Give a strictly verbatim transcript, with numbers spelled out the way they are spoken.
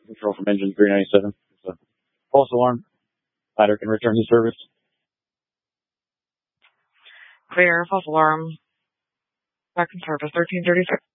Control from engine three ninety-seven. It's a false alarm. Ladder can return to service. Clear, false alarm. Back in service, thirteen thirty-six.